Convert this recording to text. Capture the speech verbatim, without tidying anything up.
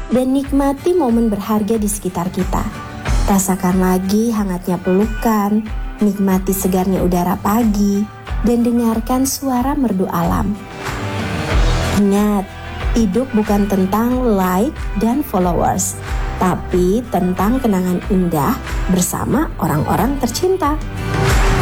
dan nikmati momen berharga di sekitar kita. Rasakan lagi hangatnya pelukan, nikmati segarnya udara pagi, dan dengarkan suara merdu alam. Ingat, hidup bukan tentang like dan followers, tapi tentang kenangan indah bersama orang-orang tercinta.